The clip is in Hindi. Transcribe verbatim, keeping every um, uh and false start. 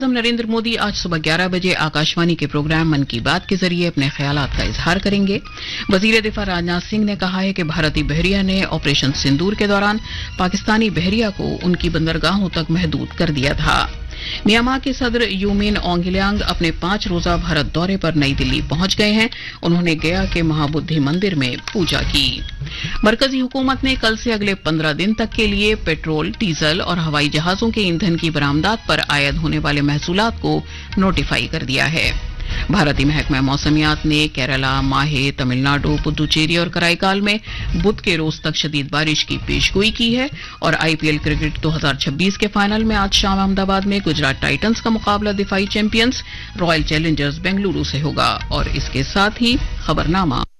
प्रधानमंत्री नरेंद्र मोदी आज सुबह ग्यारह बजे आकाशवाणी के प्रोग्राम मन की बात के जरिए अपने ख्यालात का इजहार करेंगे। वजीर दिफा राजनाथ सिंह ने कहा है कि भारतीय बहरिया ने ऑपरेशन सिंदूर के दौरान पाकिस्तानी बहरिया को उनकी बंदरगाहों तक महदूद कर दिया था। म्यांमार के सदर यू मिन ऑन्ग ह्लेंग अपने पांच रोजा भारत दौरे पर नई दिल्ली पहुंच गए हैं। उन्होंने गया के महाबुद्धि मंदिर में पूजा की। मरकजी हुकूमत ने कल से अगले पंद्रह दिन तक के लिए पेट्रोल, डीजल और हवाई जहाजों के ईंधन की बरामदात पर आयद होने वाले महसूलात को नोटिफाई कर दिया है। भारतीय महकमा मौसमियात ने केरला, माहे, तमिलनाडु, पुदुचेरी और कराईकाल में बुध के रोज तक शदीद बारिश की पेशगोई की है। और आईपीएल क्रिकेट दो हज़ार छब्बीस के फाइनल में आज शाम अहमदाबाद में गुजरात टाइटंस का मुकाबला दिफाई चैंपियंस रॉयल चैलेंजर्स बेंगलुरु से होगा। और इसके साथ ही खबरनामा